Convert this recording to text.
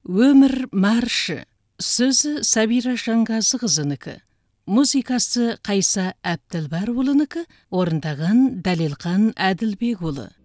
Өмір маршы. Сөзі Сабира Жанғазықызынікі. Музыкасы Қайса Әбділбарұлынікі, орындаған Дәлелхан Әділбекұлы.